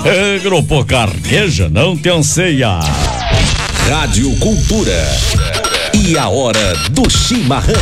Grupo Carqueja, não te anseia. Rádio Cultura. E a hora do chimarrão.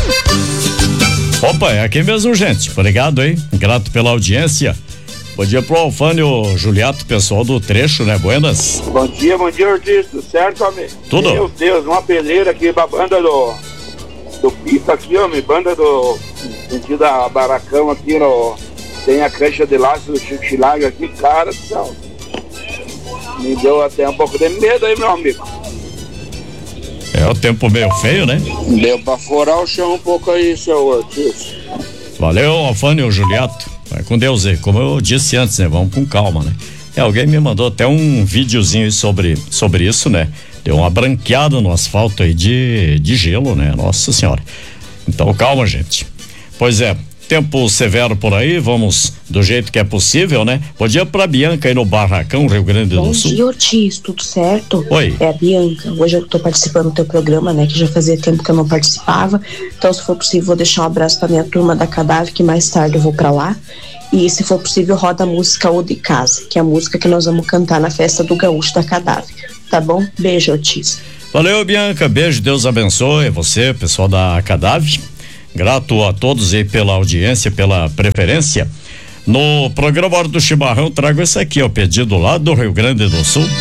Opa, é aqui mesmo, gente. Obrigado, hein? Grato pela audiência. Bom dia pro Alfânio Juliato, pessoal do trecho, né? Buenas. Bom dia, Ortiz. Tudo certo, homem? Tudo. Meu Deus, uma peleira aqui da banda do Pipa aqui, homem. Banda do sentido da Baracão aqui, tem a cancha de laço do Chico Chilaga aqui, cara do céu. Me deu até um pouco de medo aí, meu amigo. É o tempo meio feio, né? Deu pra furar o chão um pouco aí, seu Ortiz. Valeu, Alfânio Juliato. Vai com Deus aí, como eu disse antes, né? Vamos com calma, né? Alguém me mandou até um videozinho aí sobre isso, né? Deu uma branqueada no asfalto aí de gelo, né? Nossa Senhora. Então, calma, gente. Pois é, tempo severo por aí, vamos do jeito que é possível, né? Bom dia pra Bianca aí no Barracão, Rio Grande do Sul. Bom dia, Ortiz, tudo certo? Oi. É a Bianca. Hoje eu tô participando do teu programa, né? Que já fazia tempo que eu não participava. Então, se for possível, vou deixar um abraço pra minha turma da Cadáver, que mais tarde eu vou pra lá. E, se for possível, roda a música O de Casa, que é a música que nós vamos cantar na festa do Gaúcho da Cadáver. Tá bom? Beijo, Ortiz. Valeu, Bianca. Beijo, Deus abençoe você, pessoal da Cadáver. Grato a todos aí pela audiência, pela preferência. No programa Hora do Chimarrão, trago esse aqui, ó, pedido lá do Rio Grande do Sul.